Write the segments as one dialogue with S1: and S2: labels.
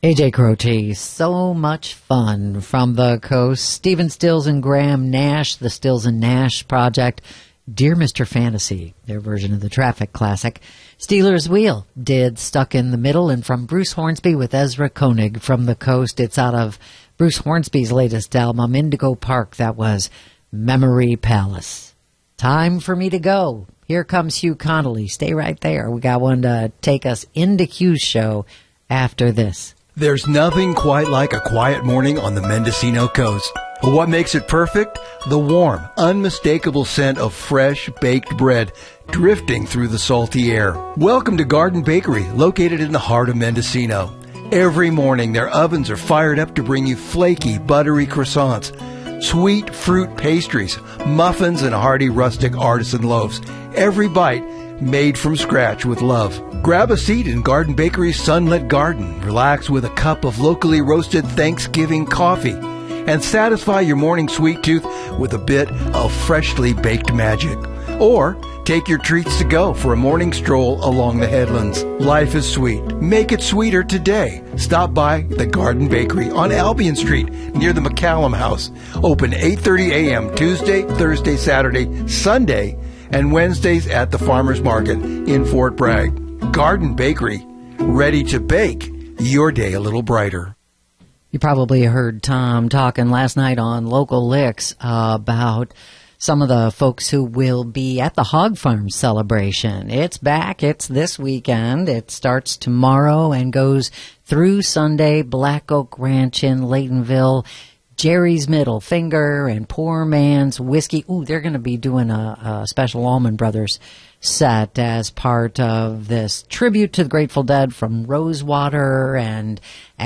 S1: AJ Croce, so much fun from the coast. Stephen Stills and Graham Nash, the Stills and Nash Project. Dear Mr. Fantasy, their version of the Traffic classic. Stealers Wheel did Stuck in the Middle, and from Bruce Hornsby with Ezra Koenig from the coast. It's out of Bruce Hornsby's latest album, Indigo Park. That was Memory Palace. Time for me to go. Here comes Hugh Connolly. Stay right there. We got one to take us into Q's show after this.
S2: There's nothing quite like a quiet morning on the Mendocino coast. But what makes it perfect? The warm, unmistakable scent of fresh baked bread drifting through the salty air. Welcome to Garden Bakery, located in the heart of Mendocino. Every morning, their ovens are fired up to bring you flaky, buttery croissants, sweet fruit pastries, muffins, and hearty rustic artisan loaves. Every bite made from scratch with love. Grab a seat in Garden Bakery's sunlit garden. Relax with a cup of locally roasted Thanksgiving coffee. And satisfy your morning sweet tooth with a bit of freshly baked magic. Or take your treats to go for a morning stroll along the headlands. Life is sweet. Make it sweeter today. Stop by the Garden Bakery on Albion Street near the McCallum House. Open 8:30 a.m. Tuesday, Thursday, Saturday, Sunday, and Wednesdays at the Farmers Market in Fort Bragg. Garden Bakery, ready to bake your day a little brighter.
S1: You probably heard Tom talking last night on Local Licks about some of the folks who will be at the Hog Farm celebration. It's back. It's this weekend. It starts tomorrow and goes through Sunday. Black Oak Ranch in Laytonville, Jerry's Middle Finger, and Poor Man's Whiskey. Ooh, they're going to be doing a special Allman Brothers set as part of this tribute to the Grateful Dead from Rosewater and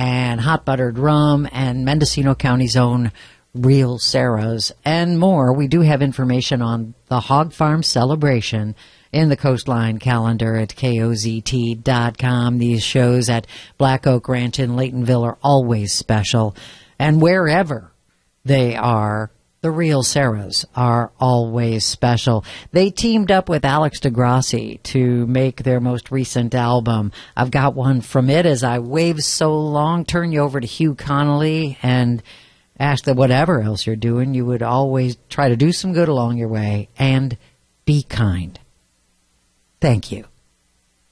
S1: Hot Buttered Rum and Mendocino County's own Real Sarah's and more. We do have information on the Hog Farm celebration in the Coastline calendar at KOZT.com. These shows at Black Oak Ranch in Laytonville are always special. And wherever they are, the Real Sarahs are always special. They teamed up with Alex DeGrassi to make their most recent album. I've got one from it. As I wave so long, turn you over to Hugh Connolly and ask that whatever else you're doing, you would always try to do some good along your way and be kind. Thank you.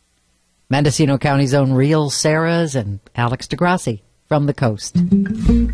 S1: Mendocino County's own Real Sarahs and Alex DeGrassi from the coast.